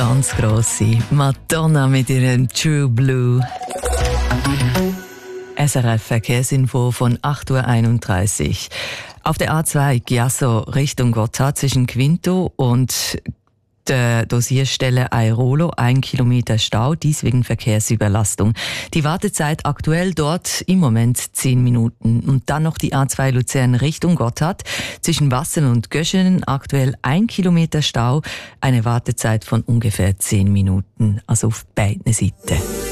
ganz grosse. Madonna mit ihrem True Blue. SRF Verkehrsinfo von 8.31 Uhr. Auf der A2 Chiasso Richtung Gotthard zwischen Quinto und der Dosierstelle Airolo 1 Kilometer Stau, dies wegen Verkehrsüberlastung. Die Wartezeit aktuell dort im Moment 10 Minuten. Und dann noch die A2 Luzern Richtung Gotthard zwischen Wassen und Göschenen, aktuell 1 Kilometer Stau, eine Wartezeit von ungefähr 10 Minuten, also auf beiden Seiten.